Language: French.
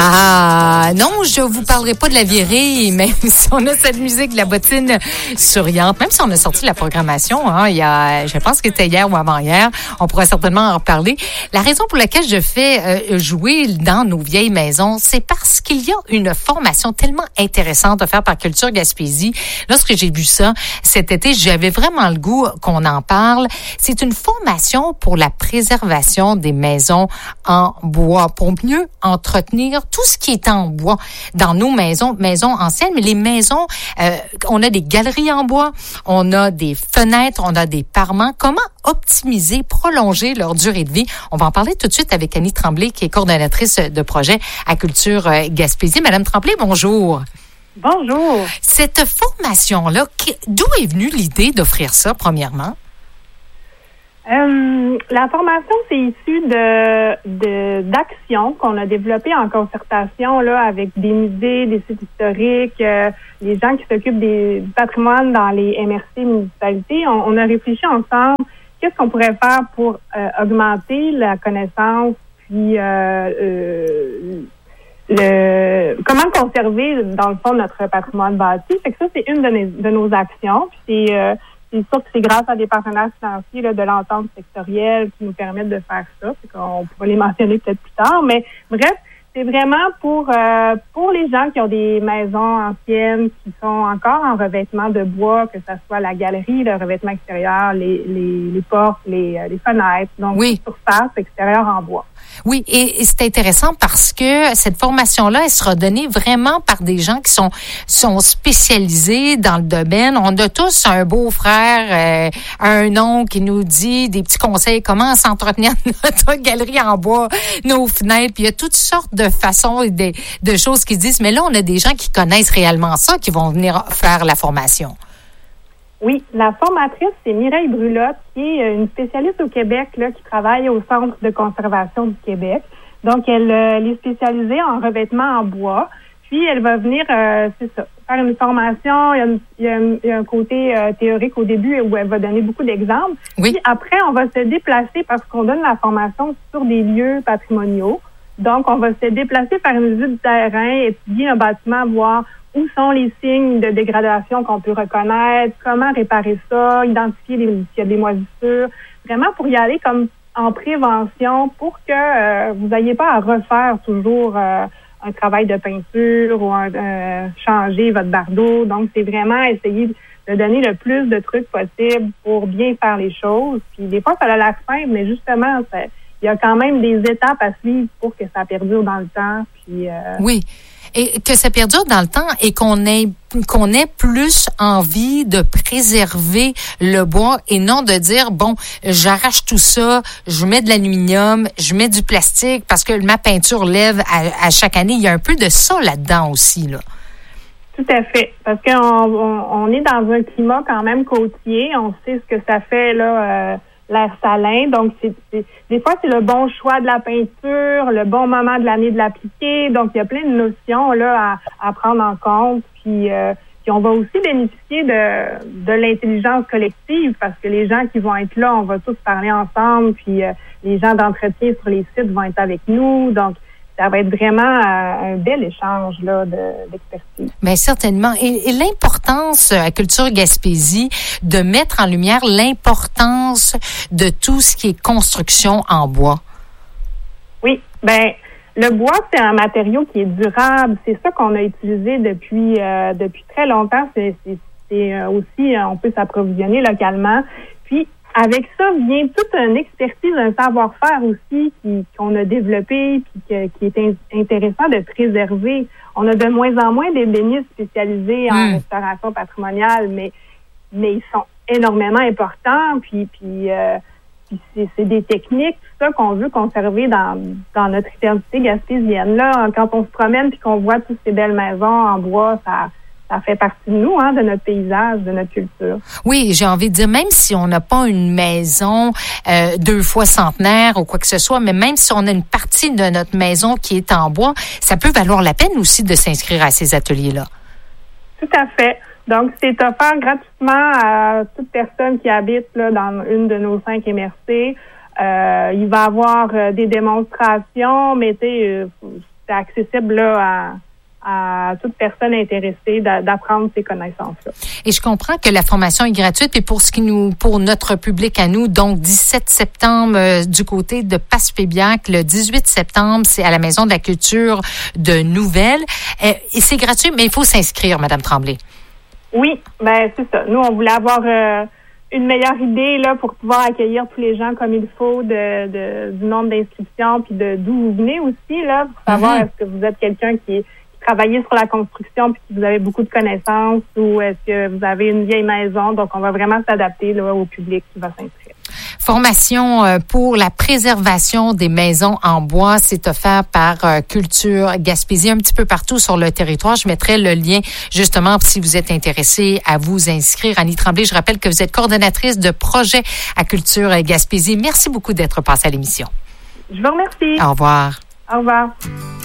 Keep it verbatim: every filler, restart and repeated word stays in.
Ah, non, je vous parlerai pas de la virée, même si on a cette musique de la bottine souriante, même si on a sorti la programmation, hein, il y a, je pense que c'était hier ou avant-hier, on pourra certainement en reparler. La raison pour laquelle je fais euh, jouer dans nos vieilles maisons, c'est parce qu'il y a une formation tellement intéressante offerte par Culture Gaspésie. Lorsque j'ai vu ça cet été, j'avais vraiment le goût qu'on en parle. C'est une formation pour la préservation des maisons en bois, pour mieux entretenir tout ce qui est en bois dans nos maisons, maisons anciennes, mais les maisons, euh, on a des galeries en bois, on a des fenêtres, on a des parements. Comment optimiser, prolonger leur durée de vie? On va en parler tout de suite avec Annie Tremblay, qui est coordonnatrice de projet à Culture Gaspésie. Madame Tremblay, bonjour. Bonjour. Cette formation-là, d'où est venue l'idée d'offrir ça, premièrement? Euh, la formation, c'est issu de, de d'actions qu'on a développées en concertation là avec des musées, des sites historiques, euh, les gens qui s'occupent des, du patrimoine dans les M R C municipalités. On, on a réfléchi ensemble qu'est-ce qu'on pourrait faire pour euh, augmenter la connaissance, puis euh, euh, le comment conserver dans le fond notre patrimoine bâti. Fait que ça, c'est une de, nos, de nos actions. Puis c'est euh, C'est sûr que c'est grâce à des partenaires financiers là, de l'entente sectorielle qui nous permettent de faire ça. On pourra les mentionner peut-être plus tard. Mais bref, c'est vraiment pour euh, pour les gens qui ont des maisons anciennes qui sont encore en revêtement de bois, que ce soit la galerie, le revêtement extérieur, les les, les portes, les, les fenêtres. Donc, oui. Surface extérieure en bois. Oui, et, et c'est intéressant parce que cette formation-là, elle sera donnée vraiment par des gens qui sont sont spécialisés dans le domaine. On a tous un beau-frère, euh, un oncle qui nous dit des petits conseils, comment s'entretenir notre galerie en bois, nos fenêtres. Puis il y a toutes sortes de façons et de, de choses qui disent. Mais là, on a des gens qui connaissent réellement ça, qui vont venir faire la formation. Oui, la formatrice, c'est Mireille Brulotte, qui est une spécialiste au Québec là, qui travaille au Centre de conservation du Québec. Donc, elle, elle est spécialisée en revêtement en bois. Puis, elle va venir, euh, c'est ça, faire une formation. Il y a, une, il y a, un, il y a un côté euh, théorique au début où elle va donner beaucoup d'exemples. Oui. Puis après, on va se déplacer parce qu'on donne la formation sur des lieux patrimoniaux. Donc, on va se déplacer, faire une visite du terrain, étudier un bâtiment, voir où sont les signes de dégradation qu'on peut reconnaître, comment réparer ça, identifier les, s'il y a des moisissures, vraiment pour y aller comme en prévention pour que euh, vous n'ayez pas à refaire toujours euh, un travail de peinture ou un, euh, changer votre bardeau. Donc, c'est vraiment essayer de donner le plus de trucs possible pour bien faire les choses. Puis des fois, ça a l'air simple, mais justement, ça, il y a quand même des étapes à suivre pour que ça perdure dans le temps. Puis, euh, oui. Et que ça perdure dans le temps et qu'on ait qu'on ait plus envie de préserver le bois et non de dire, bon, j'arrache tout ça, je mets de l'aluminium, je mets du plastique parce que ma peinture lève à, à chaque année. Il y a un peu de ça là-dedans aussi, là. Tout à fait. Parce qu'on on, on est dans un climat quand même côtier. On sait ce que ça fait, là, euh, l'air salin. Donc, c'est, c'est des fois, c'est le bon choix de la peinture, le bon moment de l'année de l'appliquer. Donc, il y a plein de notions là à, à prendre en compte. Puis, euh, puis, on va aussi bénéficier de, de l'intelligence collective parce que les gens qui vont être là, on va tous parler ensemble. Puis, euh, les gens d'entretien sur les sites vont être avec nous. Donc, ça va être vraiment un bel échange là, de, d'expertise. Bien, certainement. Et, et l'importance à Culture Gaspésie de mettre en lumière l'importance de tout ce qui est construction en bois. Oui, ben le bois, c'est un matériau qui est durable. C'est ça qu'on a utilisé depuis euh, depuis très longtemps. C'est, c'est, c'est aussi, on peut s'approvisionner localement. Puis, avec ça vient toute une expertise, un savoir-faire aussi qui, qu'on a développé puis que, qui est in, intéressant de préserver. On a de moins en moins d'ébénistes spécialisés en mmh. restauration patrimoniale, mais mais ils sont énormément importants. Puis puis, euh, puis c'est, c'est des techniques, tout ça qu'on veut conserver dans dans notre identité gaspésienne. Là, quand on se promène puis qu'on voit toutes ces belles maisons en bois, ça Ça fait partie de nous, hein, de notre paysage, de notre culture. Oui, j'ai envie de dire, même si on n'a pas une maison euh, deux fois centenaire ou quoi que ce soit, mais même si on a une partie de notre maison qui est en bois, ça peut valoir la peine aussi de s'inscrire à ces ateliers-là. Tout à fait. Donc, c'est offert gratuitement à toute personne qui habite là, dans une de nos cinq M R C. Euh, il va y avoir euh, des démonstrations, mais tu sais, euh, c'est accessible là, à, à toute personne intéressée d'apprendre ces connaissances-là. Et je comprends que la formation est gratuite, et pour ce qui nous, pour notre public à nous, donc dix-sept septembre euh, du côté de Passepébiac, le dix-huit septembre, c'est à la Maison de la Culture de Nouvelle. Euh, et c'est gratuit, mais il faut s'inscrire, Madame Tremblay. Oui, ben c'est ça. Nous, on voulait avoir euh, une meilleure idée là pour pouvoir accueillir tous les gens comme il faut de, de du nombre d'inscriptions, puis de d'où vous venez aussi là, pour savoir mm-hmm. est-ce que vous êtes quelqu'un qui est travailler sur la construction puis que vous avez beaucoup de connaissances, ou est-ce que vous avez une vieille maison. Donc, on va vraiment s'adapter là, au public qui va s'inscrire. Formation pour la préservation des maisons en bois, c'est offert par Culture Gaspésie un petit peu partout sur le territoire. Je mettrai le lien justement si vous êtes intéressé à vous inscrire. Annie Tremblay, je rappelle que vous êtes coordonnatrice de projet à Culture Gaspésie. Merci beaucoup d'être passée à l'émission. Je vous remercie. Au revoir. Au revoir.